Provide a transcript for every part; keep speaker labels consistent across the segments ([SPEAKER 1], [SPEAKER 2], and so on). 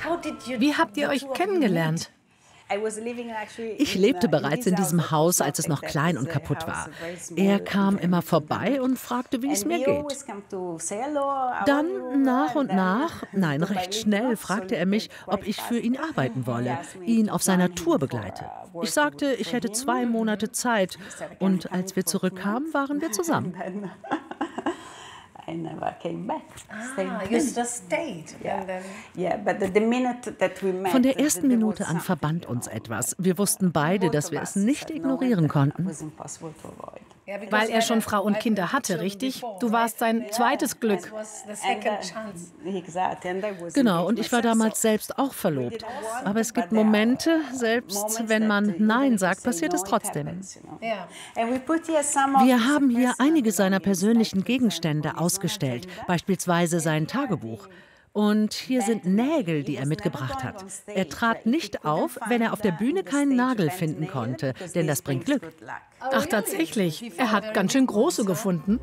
[SPEAKER 1] Wie habt ihr euch kennengelernt?
[SPEAKER 2] Ich lebte bereits in diesem Haus, als es noch klein und kaputt war. Er kam immer vorbei und fragte, wie es mir geht. Dann nach und nach, nein, recht schnell, fragte er mich, ob ich für ihn arbeiten wolle, ihn auf seiner Tour begleite. Ich sagte, ich hätte 2 Monate Zeit und als wir zurückkamen, waren wir zusammen.
[SPEAKER 3] I never came back.
[SPEAKER 1] You just stayed.
[SPEAKER 2] Von der ersten Minute an verband uns etwas. Wir wussten beide, dass wir es nicht ignorieren konnten.
[SPEAKER 1] Weil er schon Frau und Kinder hatte, richtig? Du warst sein zweites Glück.
[SPEAKER 2] Genau, und ich war damals selbst auch verlobt. Aber es gibt Momente, selbst wenn man Nein sagt, passiert es trotzdem. Wir haben hier einige seiner persönlichen Gegenstände ausgestellt, beispielsweise sein Tagebuch. Und hier sind Nägel, die er mitgebracht hat. Er trat nicht auf, wenn er auf der Bühne keinen Nagel finden konnte, denn das bringt Glück.
[SPEAKER 1] Ach, tatsächlich. Er hat ganz schön große gefunden.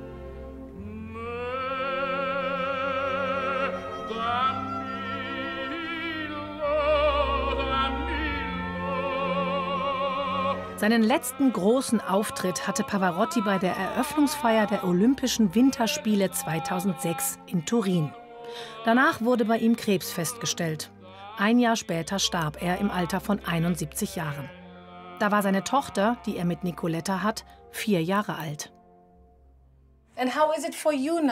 [SPEAKER 1] Seinen letzten großen Auftritt hatte Pavarotti bei der Eröffnungsfeier der Olympischen Winterspiele 2006 in Turin. Danach wurde bei ihm Krebs festgestellt. 1 Jahr später starb er im Alter von 71 Jahren. Da war seine Tochter, die er mit Nicoletta hat, 4 Jahre alt. And how is it for you now?